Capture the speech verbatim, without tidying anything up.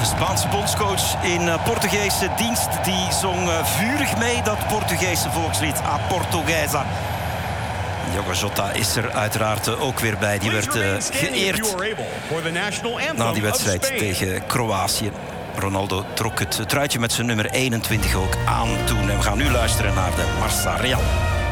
de Spaanse bondscoach in Portugese dienst. Die zong vurig mee, dat Portugese volkslied A Portuguesa. Diogo Jota is er uiteraard ook weer bij. Die werd uh, geëerd na die wedstrijd tegen Kroatië. Ronaldo trok het truitje met zijn nummer eenentwintig ook aan toen. En we gaan nu luisteren naar de Marsa Real.